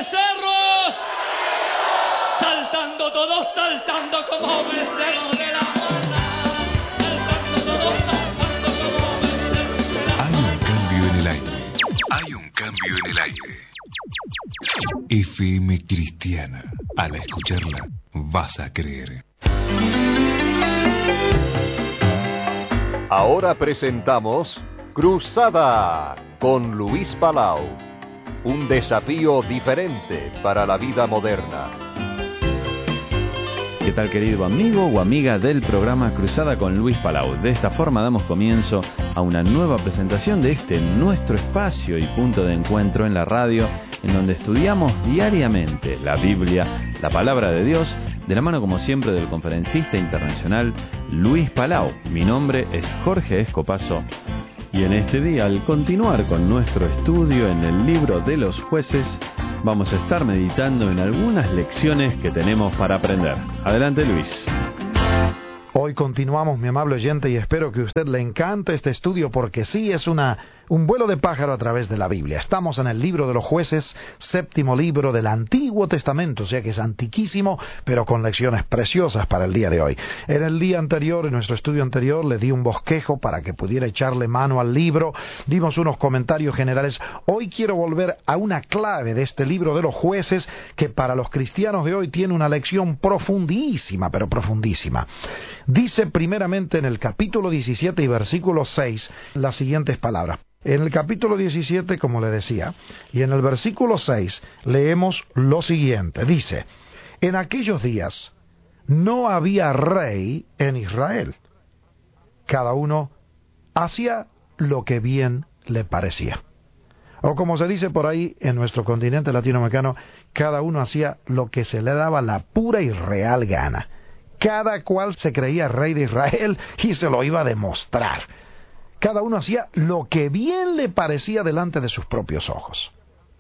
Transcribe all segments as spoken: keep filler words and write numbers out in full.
becerros, saltando todos, saltando como becerros de la manada, saltando todos, saltando como becerros de la manada. Hay un cambio en el aire. Hay un cambio en el aire. F M Cristiana. Al escucharla, vas a creer. Ahora presentamos Cruzada con Luis Palau. Un desafío diferente para la vida moderna. ¿Qué tal, querido amigo o amiga del programa Cruzada con Luis Palau? De esta forma damos comienzo a una nueva presentación de este nuestro espacio y punto de encuentro en la radio, en donde estudiamos diariamente la Biblia, la palabra de Dios, de la mano como siempre del conferencista internacional Luis Palau. Mi nombre es Jorge Escopazo y en este día, al continuar con nuestro estudio en el libro de los jueces, vamos a estar meditando en algunas lecciones que tenemos para aprender. Adelante, Luis. Hoy continuamos, mi amable oyente, y espero que a usted le encante este estudio porque sí es una, un vuelo de pájaro a través de la Biblia. Estamos en el libro de los jueces, séptimo libro del Antiguo Testamento, o sea que es antiquísimo, pero con lecciones preciosas para el día de hoy. En el día anterior, en nuestro estudio anterior, le di un bosquejo para que pudiera echarle mano al libro, dimos unos comentarios generales. Hoy quiero volver a una clave de este libro de los jueces que para los cristianos de hoy tiene una lección profundísima, pero profundísima. Dice primeramente en el capítulo diecisiete y versículo seis las siguientes palabras. En el capítulo diecisiete, como le decía, y en el versículo seis leemos lo siguiente. Dice, en aquellos días no había rey en Israel. Cada uno hacía lo que bien le parecía. O como se dice por ahí en nuestro continente latinoamericano, cada uno hacía lo que se le daba la pura y real gana. Cada cual se creía rey de Israel y se lo iba a demostrar. Cada uno hacía lo que bien le parecía delante de sus propios ojos.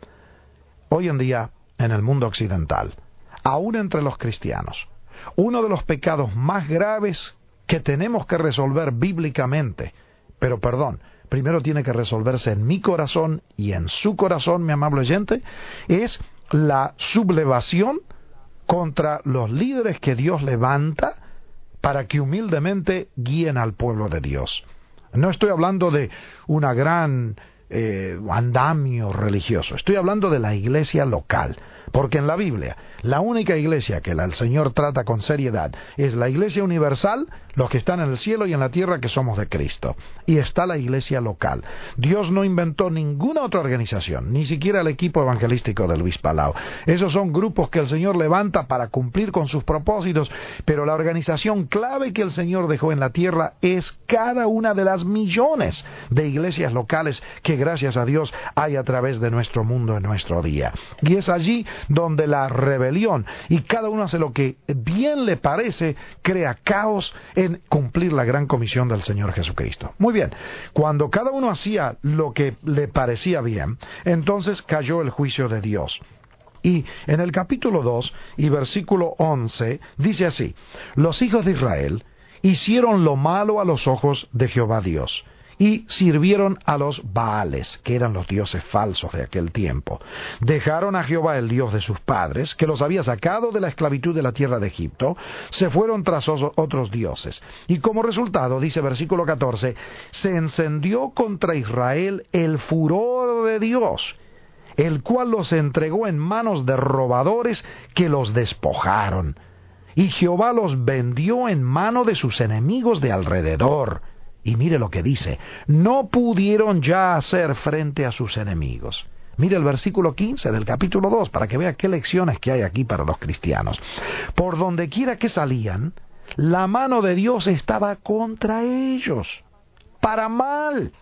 Hoy en día, en el mundo occidental, aún entre los cristianos, uno de los pecados más graves que tenemos que resolver bíblicamente, pero perdón, primero tiene que resolverse en mi corazón y en su corazón, mi amable oyente, es la sublevación contra los líderes que Dios levanta para que humildemente guíen al pueblo de Dios. No estoy hablando de una gran eh, andamio religioso, estoy hablando de la iglesia local. Porque en la Biblia, la única iglesia que el Señor trata con seriedad es la iglesia universal, los que están en el cielo y en la tierra que somos de Cristo. Y está la iglesia local. Dios no inventó ninguna otra organización, ni siquiera el equipo evangelístico de Luis Palau. Esos son grupos que el Señor levanta para cumplir con sus propósitos, pero la organización clave que el Señor dejó en la tierra es cada una de las millones de iglesias locales que gracias a Dios hay a través de nuestro mundo en nuestro día. Y es allí donde la rebelión y cada uno hace lo que bien le parece, crea caos en cumplir la gran comisión del Señor Jesucristo. Muy bien, cuando cada uno hacía lo que le parecía bien, entonces cayó el juicio de Dios. Y en el capítulo dos y versículo once dice así: los hijos de Israel hicieron lo malo a los ojos de Jehová Dios, y sirvieron a los Baales, que eran los dioses falsos de aquel tiempo. Dejaron a Jehová, el Dios de sus padres, que los había sacado de la esclavitud de la tierra de Egipto, se fueron tras otros dioses. Y como resultado, dice versículo catorce, se encendió contra Israel el furor de Dios, el cual los entregó en manos de robadores que los despojaron. Y Jehová los vendió en mano de sus enemigos de alrededor. Y mire lo que dice, no pudieron ya hacer frente a sus enemigos. Mire el versículo quince del capítulo dos, para que vea qué lecciones que hay aquí para los cristianos. Por donde quiera que salían, la mano de Dios estaba contra ellos, para mal,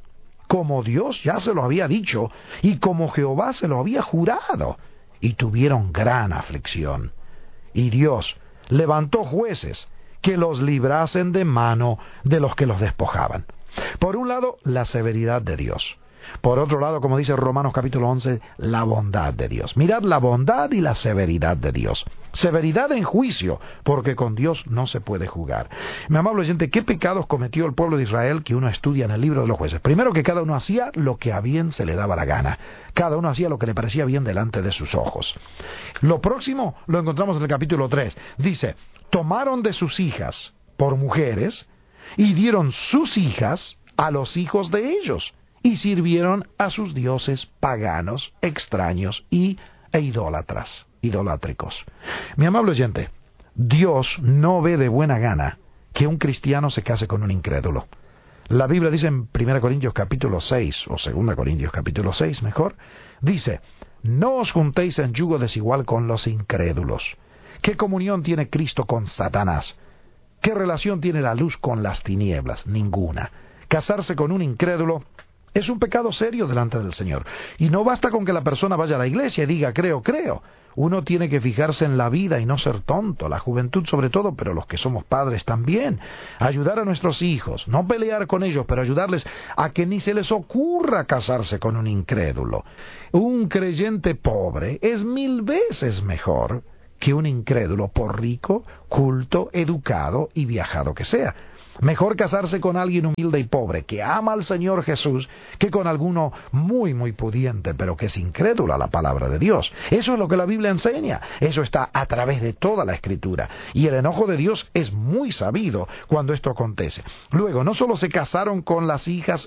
como Dios ya se lo había dicho, y como Jehová se lo había jurado, y tuvieron gran aflicción. Y Dios levantó jueces que los librasen de mano de los que los despojaban. Por un lado, la severidad de Dios. Por otro lado, como dice Romanos capítulo once, la bondad de Dios. Mirad la bondad y la severidad de Dios. Severidad en juicio, porque con Dios no se puede jugar. Mi amable oyente, ¿qué pecados cometió el pueblo de Israel que uno estudia en el libro de los jueces? Primero, que cada uno hacía lo que a bien se le daba la gana. Cada uno hacía lo que le parecía bien delante de sus ojos. Lo próximo lo encontramos en el capítulo tres. Dice, tomaron de sus hijas por mujeres y dieron sus hijas a los hijos de ellos y sirvieron a sus dioses paganos, extraños y e idólatras, idolátricos. Mi amable oyente, Dios no ve de buena gana que un cristiano se case con un incrédulo. La Biblia dice en primera Corintios capítulo seis, o segunda Corintios capítulo seis, mejor, dice, no os juntéis en yugo desigual con los incrédulos. ¿Qué comunión tiene Cristo con Satanás? ¿Qué relación tiene la luz con las tinieblas? Ninguna. Casarse con un incrédulo es un pecado serio delante del Señor. Y no basta con que la persona vaya a la iglesia y diga, creo, creo. Uno tiene que fijarse en la vida y no ser tonto, la juventud sobre todo, pero los que somos padres también. Ayudar a nuestros hijos, no pelear con ellos, pero ayudarles a que ni se les ocurra casarse con un incrédulo. Un creyente pobre es mil veces mejor que un incrédulo, por rico, culto, educado y viajado que sea. Mejor casarse con alguien humilde y pobre, que ama al Señor Jesús, que con alguno muy, muy pudiente, pero que es incrédulo a la palabra de Dios. Eso es lo que la Biblia enseña. Eso está a través de toda la Escritura. Y el enojo de Dios es muy sabido cuando esto acontece. Luego, no solo se casaron con las hijas